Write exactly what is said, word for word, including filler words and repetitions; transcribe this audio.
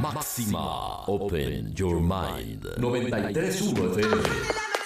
Máxima Open Your Mind noventa y tres punto uno F M.